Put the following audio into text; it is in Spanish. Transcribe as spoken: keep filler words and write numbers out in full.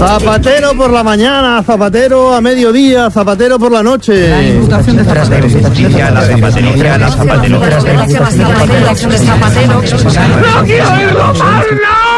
Zapatero por la mañana, Zapatero a mediodía, Zapatero por la noche. La imputación de Zapatero. La zapatería, la zapatería. ¡No quiero oírlo más, no!